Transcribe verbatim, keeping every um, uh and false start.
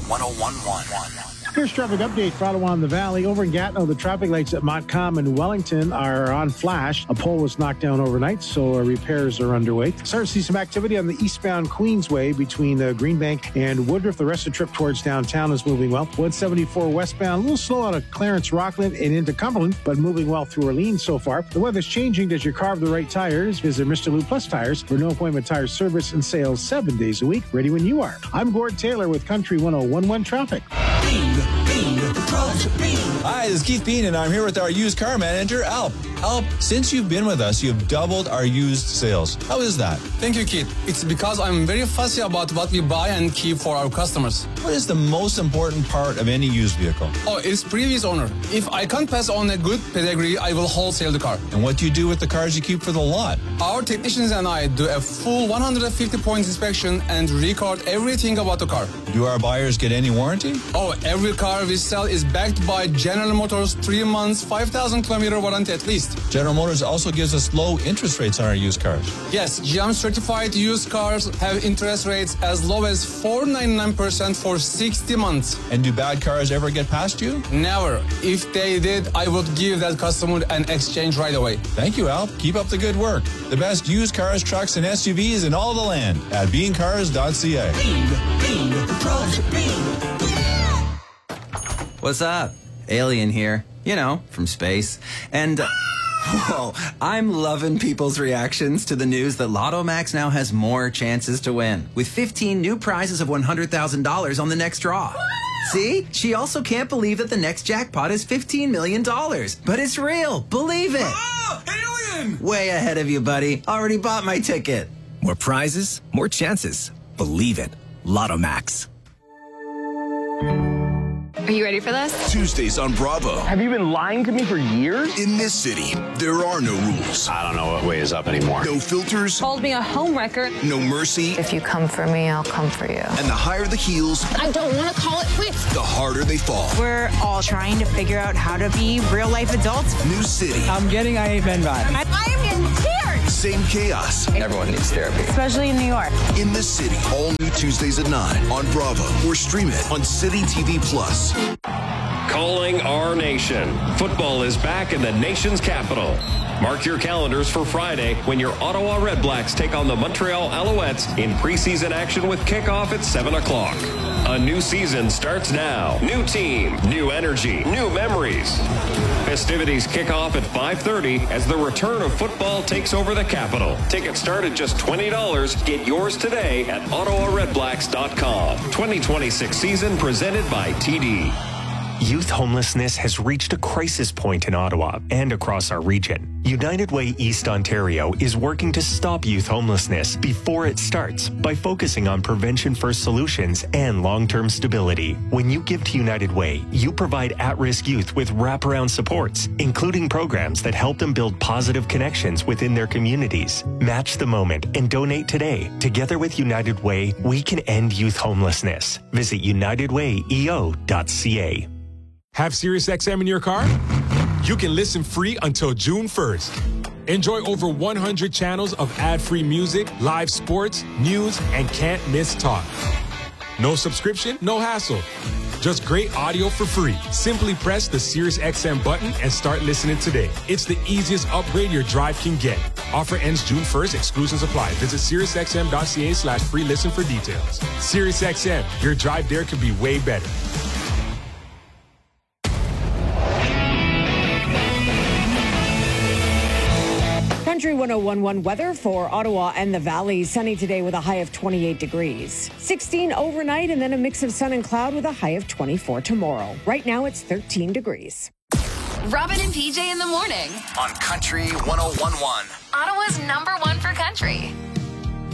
one oh one point one. Here's traffic update for Ottawa and the Valley. Over in Gatineau, the traffic lights at Montcalm and Wellington are on flash. A pole was knocked down overnight, so uh, repairs are underway. Start to see some activity on the eastbound Queensway between uh, Greenbank and Woodruff. The rest of the trip towards downtown is moving well. one seventy-four westbound, a little slow out of Clarence Rockland and into Cumberland, but moving well through Orleans so far. The weather's changing as you carve the right tires. Visit Mister Lou Plus Tires for no appointment tire service and sales seven days a week, ready when you are. I'm Gord Taylor with Country one oh one point one Traffic. Hi, this is Keith Bean, and I'm here with our used car manager, Alp. Alp, since you've been with us, you've doubled our used sales. How is that? Thank you, Keith. It's because I'm very fussy about what we buy and keep for our customers. What is the most important part of any used vehicle? Oh, it's previous owner. If I can't pass on a good pedigree, I will wholesale the car. And what do you do with the cars you keep for the lot? Our technicians and I do a full one hundred fifty points inspection and record everything about the car. Do our buyers get any warranty? Oh, every car we sell is backed by General Motors three months, five thousand kilometer warranty at least. General Motors also gives us low interest rates on our used cars. Yes, G M certified used cars have interest rates as low as four point nine nine percent for sixty months. And do bad cars ever get past you? Never. If they did, I would give that customer an exchange right away. Thank you, Al. Keep up the good work. The best used cars, trucks, and S U Vs in all the land at bean cars dot c a. Bean, Bean, Project Bean. What's up? Alien here. You know, from space. And... Uh, Whoa, I'm loving people's reactions to the news that Lotto Max now has more chances to win, with fifteen new prizes of one hundred thousand dollars on the next draw. See? She also can't believe that the next jackpot is fifteen million dollars. But it's real. Believe it. Ah, alien! Way ahead of you, buddy. Already bought my ticket. More prizes, more chances. Believe it. Lotto Max. Are you ready for this? Tuesdays on Bravo. Have you been lying to me for years? In this city, there are no rules. I don't know what way is up anymore. No filters. Called me a homewrecker. No mercy. If you come for me, I'll come for you. And the higher the heels, I don't want to call it quits. the harder they fall. We're all trying to figure out how to be real-life adults. New city. I'm getting I Ain't Been vibe. I, I am getting tears. Same chaos. Everyone needs therapy. Especially in New York. In this city. All new Tuesdays at nine on Bravo. Or stream it on City T V Plus. Calling our nation. Football is back in the nation's capital. Mark your calendars for Friday when your Ottawa Red Blacks take on the Montreal Alouettes in preseason action with kickoff at seven o'clock. A new season starts now. New team, new energy, new memories. Festivities kick off at five thirty as the return of football takes over the capital. Tickets start at just twenty dollars. Get yours today at ottawa red blacks dot com. twenty twenty-six season presented by T D. Youth homelessness has reached a crisis point in Ottawa and across our region. United Way East Ontario is working to stop youth homelessness before it starts by focusing on prevention-first solutions and long-term stability. When you give to United Way, you provide at-risk youth with wraparound supports, including programs that help them build positive connections within their communities. Match the moment and donate today. Together with United Way, we can end youth homelessness. Visit united way e o dot c a. Have SiriusXM in your car? You can listen free until June first. Enjoy over one hundred channels of ad-free music, live sports, news, and can't-miss talk. No subscription, no hassle. Just great audio for free. Simply press the SiriusXM button and start listening today. It's the easiest upgrade your drive can get. Offer ends June first. Exclusions apply. Visit SiriusXM dot c a slash free listen for details. SiriusXM, your drive there could be way better. Country one oh one point one weather for Ottawa and the Valley. Sunny today with a high of twenty-eight degrees. sixteen overnight and then a mix of sun and cloud with a high of twenty-four tomorrow. Right now it's thirteen degrees. Robin and P J in the morning. On Country one oh one point one. Ottawa's number one for country.